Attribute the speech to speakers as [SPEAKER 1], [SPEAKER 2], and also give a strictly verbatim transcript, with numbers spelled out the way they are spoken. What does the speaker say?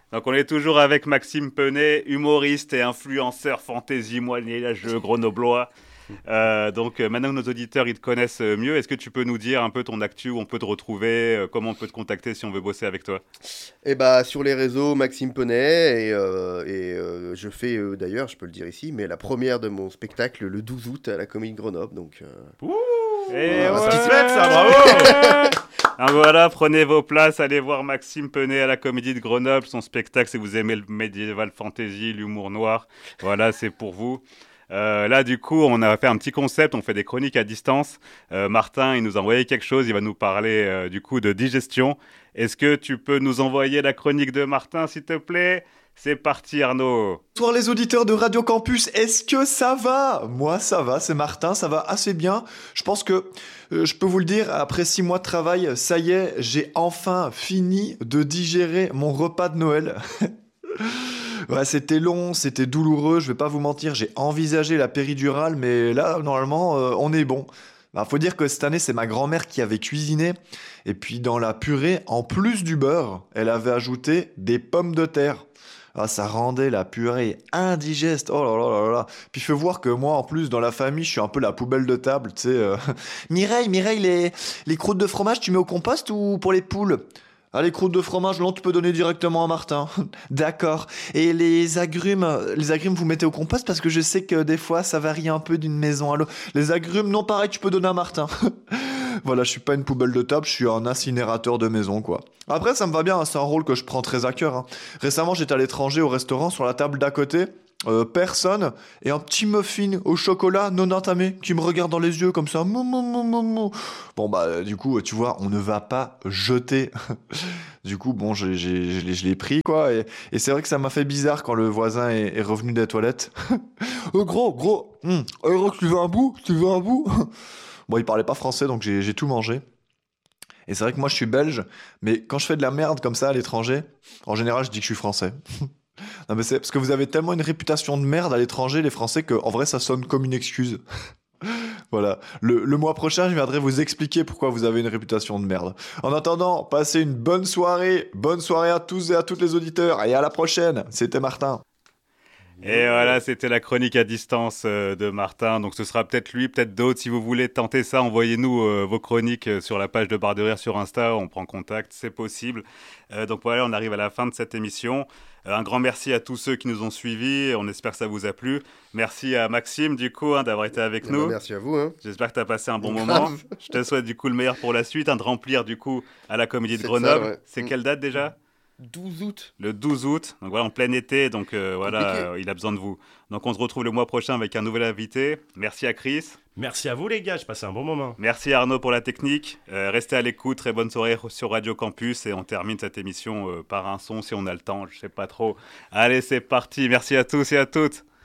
[SPEAKER 1] Donc on est toujours avec Maxime Penet, humoriste et influenceur fantasy moyenâgeux grenoblois. Euh, donc euh, maintenant que nos auditeurs ils te connaissent euh, mieux, est-ce que tu peux nous dire un peu ton actu, où on peut te retrouver, euh, comment on peut te contacter si on veut bosser avec toi?
[SPEAKER 2] Et bah sur les réseaux Maxime Poney et, euh, et euh, je fais euh, d'ailleurs, je peux le dire ici, mais la première de mon spectacle le douze août à la Comédie de Grenoble. Donc euh,
[SPEAKER 3] Ouh,
[SPEAKER 1] Et
[SPEAKER 2] voilà,
[SPEAKER 3] ah,
[SPEAKER 2] ma
[SPEAKER 3] ça se
[SPEAKER 2] petite
[SPEAKER 3] fête, ça, bravo.
[SPEAKER 1] Ah, voilà, prenez vos places, allez voir Maxime Penet à la Comédie de Grenoble, son spectacle si vous aimez le médiéval fantasy, l'humour noir, voilà, c'est pour vous. Euh, là, du coup, on a fait un petit concept, on fait des chroniques à distance. Euh, Martin, il nous a envoyé quelque chose, il va nous parler euh, du coup de digestion. Est-ce que tu peux nous envoyer la chronique de Martin, s'il te plaît? C'est parti, Arnaud.
[SPEAKER 3] Bonsoir les auditeurs de Radio Campus, est-ce que ça va? Moi ça va, c'est Martin, ça va assez bien. Je pense que euh, je peux vous le dire, après six mois de travail, ça y est, j'ai enfin fini de digérer mon repas de Noël. Ouais, c'était long, c'était douloureux, je vais pas vous mentir, j'ai envisagé la péridurale, mais là, normalement, euh, on est bon. Bah, faut dire que cette année, c'est ma grand-mère qui avait cuisiné, et puis dans la purée, en plus du beurre, elle avait ajouté des pommes de terre. Ah, ça rendait la purée indigeste. Oh là là là là. Puis fais voir que moi, en plus, dans la famille, je suis un peu la poubelle de table, tu sais. euh. Mireille, Mireille, les, les croûtes de fromage, tu mets au compost ou pour les poules? Ah, les croûtes de fromage, non, tu peux donner directement à Martin. D'accord. Et les agrumes, les agrumes, vous mettez au compost parce que je sais que des fois, ça varie un peu d'une maison à l'autre. Les agrumes, non, pareil, tu peux donner à Martin. Voilà, je suis pas une poubelle de table, je suis un incinérateur de maison, quoi. Après, ça me va bien, hein, c'est un rôle que je prends très à cœur, hein. Récemment, j'étais à l'étranger au restaurant, sur la table d'à côté, euh, personne, et un petit muffin au chocolat non entamé qui me regarde dans les yeux comme ça. Mou, mou, mou, mou, mou. Bon, bah, du coup, tu vois, on ne va pas jeter. Du coup, bon, j'ai- j'ai- je l'ai je l'ai pris, quoi, et, et c'est vrai que ça m'a fait bizarre quand le voisin est, est revenu des toilettes. Euh, gros, gros, hum, euh, gros, tu veux un bout? Tu veux un bout? Bon, il parlait pas français, donc j'ai j'ai tout mangé. Et c'est vrai que moi, je suis belge, mais quand je fais de la merde comme ça à l'étranger, en général, je dis que je suis français. Non, mais c'est parce que vous avez tellement une réputation de merde à l'étranger, les Français, que en vrai, ça sonne comme une excuse. Voilà. Le, le mois prochain, je viendrai vous expliquer pourquoi vous avez une réputation de merde. En attendant, passez une bonne soirée. Bonne soirée à tous et à toutes les auditeurs. Et à la prochaine. C'était Martin.
[SPEAKER 1] Et voilà, c'était la chronique à distance euh, de Martin. Donc ce sera peut-être lui, peut-être d'autres. Si vous voulez tenter ça, envoyez-nous euh, vos chroniques euh, sur la page de Barre de Rire sur Insta. On prend contact, c'est possible. Euh, donc voilà, on arrive à la fin de cette émission. Euh, un grand merci à tous ceux qui nous ont suivis. On espère que ça vous a plu. Merci à Maxime, du coup, hein, d'avoir été avec
[SPEAKER 2] eh ben,
[SPEAKER 1] nous.
[SPEAKER 2] merci à vous. Hein.
[SPEAKER 1] J'espère que tu as passé un bon moment.
[SPEAKER 2] Grave.
[SPEAKER 1] Je te souhaite du coup le meilleur pour la suite, hein, de remplir du coup à la Comédie de
[SPEAKER 2] Cette salle,
[SPEAKER 1] Grenoble.
[SPEAKER 2] ouais.
[SPEAKER 1] C'est
[SPEAKER 2] Mm.
[SPEAKER 1] quelle date déjà?
[SPEAKER 2] douze août.
[SPEAKER 1] Le douze août, donc voilà, en plein été, donc euh, voilà,
[SPEAKER 2] Compliqué.
[SPEAKER 1] euh, il a besoin de vous. Donc on se retrouve le mois prochain avec un nouvel invité. Merci à Chris,
[SPEAKER 4] Merci à vous les gars, j'ai passé un bon moment.
[SPEAKER 1] merci à Arnaud pour la technique. Euh, restez à l'écoute, très bonne soirée sur Radio Campus et on termine cette émission euh, par un son si on a le temps, je sais pas trop. Allez, c'est parti, merci à tous et à toutes.